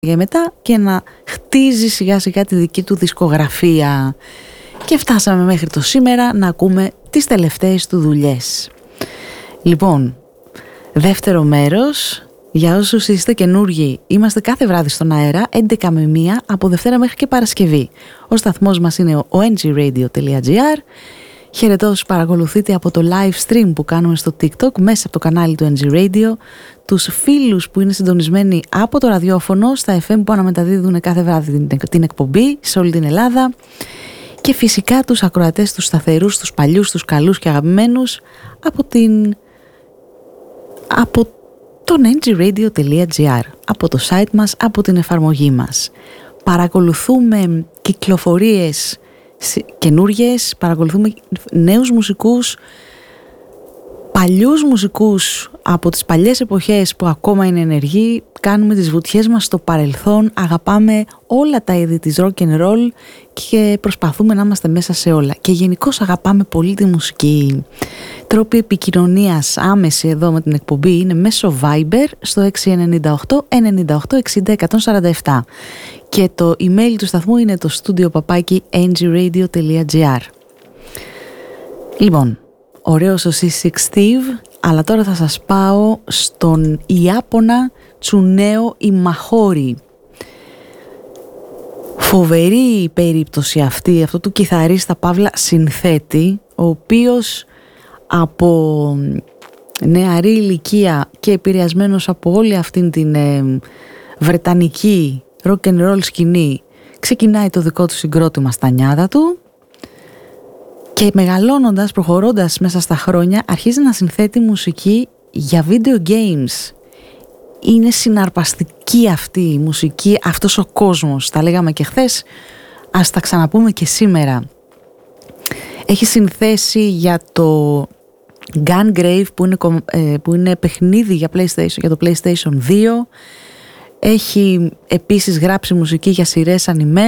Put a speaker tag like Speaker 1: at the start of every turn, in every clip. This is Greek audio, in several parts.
Speaker 1: και μετά και να χτίζει σιγά σιγά τη δική του δισκογραφία. Και φτάσαμε μέχρι το σήμερα να ακούμε τις τελευταίες του δουλειές. Λοιπόν, δεύτερο μέρος, για όσους είστε καινούργοι, είμαστε κάθε βράδυ στον αέρα 11 με 1 από Δευτέρα μέχρι και Παρασκευή. Ο σταθμός μας είναι ο ngradio.gr. Χαιρετώ όσους παρακολουθείτε από το live stream που κάνουμε στο TikTok μέσα από το κανάλι του NG Radio, τους φίλους που είναι συντονισμένοι από το ραδιόφωνο στα FM που αναμεταδίδουν κάθε βράδυ την εκπομπή σε όλη την Ελλάδα, και φυσικά τους ακροατές, τους σταθερούς, τους παλιούς, τους καλούς και αγαπημένους από το ngradio.gr, από το site μας, από την εφαρμογή μας. Παρακολουθούμε κυκλοφορίες καινούριες, παρακολουθούμε νέους μουσικούς, παλιούς μουσικούς από τις παλιές εποχές που ακόμα είναι ενεργοί, κάνουμε τις βουτιές μας στο παρελθόν, αγαπάμε όλα τα είδη της rock and roll και προσπαθούμε να είμαστε μέσα σε όλα. Και γενικώς αγαπάμε πολύ τη μουσική. Τρόποι επικοινωνίας άμεση εδώ με την εκπομπή είναι μέσω Viber στο 698 98 60 147 και το email του σταθμού είναι το studio@ngradio.gr. Λοιπόν, ωραίος ο C6 Steve, αλλά τώρα θα σας πάω στον Ιάπωνα Τσουνέο Ημαχόρι. Φοβερή η περίπτωση αυτή, αυτό του κιθαρίστα παύλα συνθέτη, ο οποίος από νεαρή ηλικία και επηρεασμένος από όλη αυτήν την βρετανική rock and roll σκηνή ξεκινάει το δικό του συγκρότημα στα νιάτα του και μεγαλώνοντας, προχωρώντας μέσα στα χρόνια, αρχίζει να συνθέτει μουσική για video games. Είναι συναρπαστική αυτή η μουσική, αυτός ο κόσμος, τα λέγαμε και χθες, ας τα ξαναπούμε και σήμερα. Έχει συνθέσει για το Gungrave που είναι παιχνίδι για το PlayStation 2. Έχει επίσης γράψει μουσική για σειρές ανιμέ.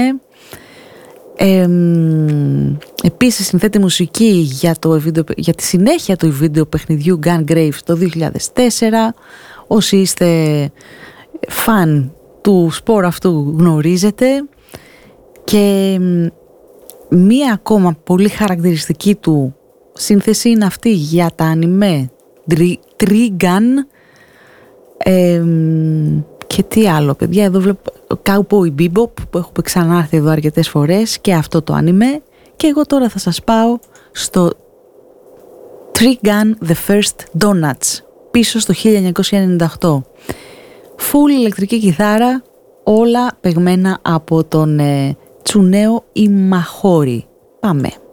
Speaker 1: Επίσης συνθέτει μουσική για τη συνέχεια του βίντεο παιχνιδιού Gungrave το 2004. Όσοι είστε φαν του σπορ αυτού γνωρίζετε. Και μία ακόμα πολύ χαρακτηριστική του σύνθεση είναι αυτή για τα ανιμέ Trigun. Και τι άλλο, παιδιά, εδώ βλέπω Cowboy Bebop που έχω ξανάρθει εδώ αρκετές φορές και αυτό το ανιμέ. Και εγώ τώρα θα σας πάω στο Trigun The First Donuts πίσω στο 1998. Full ηλεκτρική κιθάρα, όλα παιγμένα από τον Τσουνέο Ημαχόρι. Πάμε.